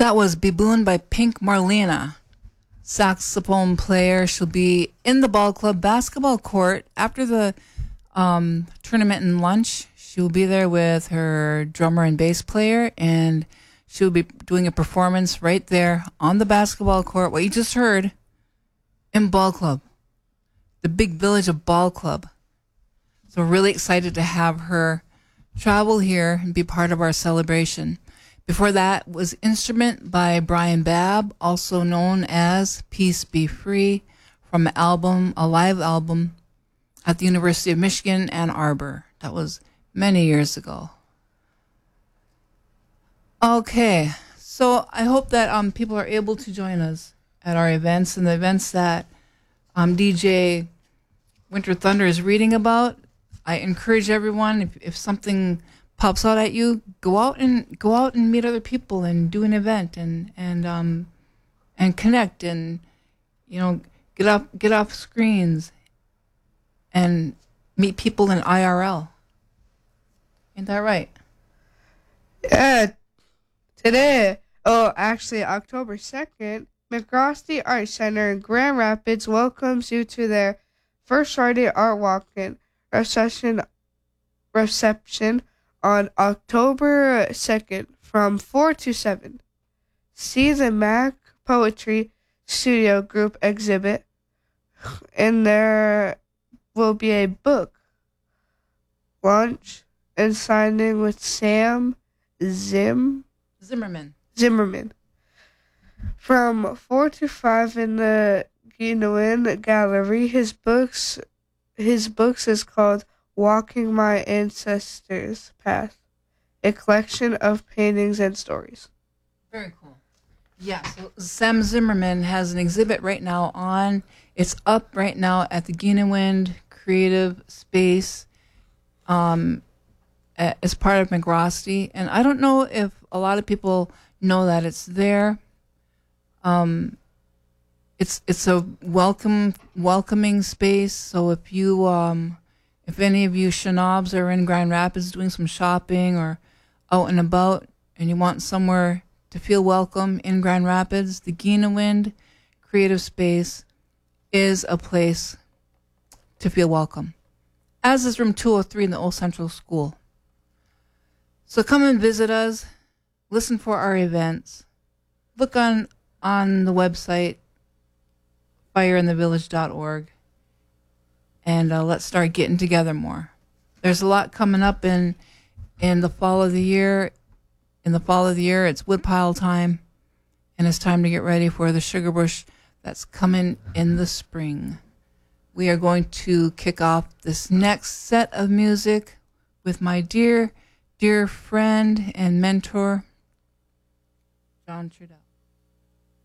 That was Baboon by Pink Marlena, saxophone player. She'll be in the ball club basketball court after the tournament and lunch. She'll be there with her drummer and bass player, and she'll be doing a performance right there on the basketball court, what you just heard, in Ball Club, the big village of Ball Club. So really excited to have her travel here and be part of our celebration. Before that was Instrument by Brian Babb, also known as Peace Be Free, from an album, a live album at the University of Michigan, Ann Arbor. That was many years ago. Okay, so I hope that people are able to join us at our events and the events that DJ Winter Thunder is reading about. I encourage everyone, if something pops out at you, go out and meet other people and do an event and connect and get off screens and meet people in IRL. Ain't that right? Yeah. Today, actually October 2nd, McRosty Art Center in Grand Rapids welcomes you to their first Friday Art Walk-in reception on October 2nd from 4 to 7. See the Mac Poetry Studio Group exhibit, and there will be a book launch and signing with Sam Zimmerman. From 4 to 5 in the Guinean Gallery. His books is called Walking My Ancestors' Path, a collection of paintings and stories. Very cool. Yeah, so Sam Zimmerman has an exhibit right now it's up right now at the Guinean Creative Space as part of McRosty. And I don't know if a lot of people know that it's there. It's a welcoming space. So if any of you shenobs are in Grand Rapids doing some shopping or out and about and you want somewhere to feel welcome in Grand Rapids, the Guinean Creative Space is a place to feel welcome, as is room 203 in the Old Central School. So come and visit us, listen for our events, look on the website, fireinthevillage.org, and let's start getting together more. There's a lot coming up in the fall of the year. In the fall of the year, it's woodpile time, and it's time to get ready for the sugar bush that's coming in the spring. We are going to kick off this next set of music with my dear friend and mentor, John Trudell.